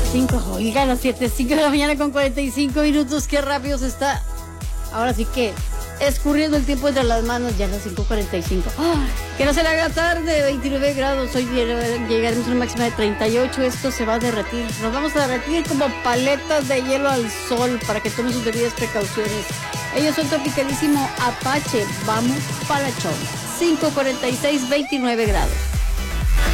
5, oiga, a las 7:05 de la mañana con 45 minutos, qué rápido se está. Ahora sí que escurriendo el tiempo entre las manos, ya a las 5:45. Que no se le haga tarde, 29 grados, hoy llegaremos a una máxima de 38, esto se va a derretir. Nos vamos a derretir como paletas de hielo al sol para que tomen sus debidas precauciones. Ellos son Tropicalísimo Apache, vamos para el show. 5:46, 29 grados.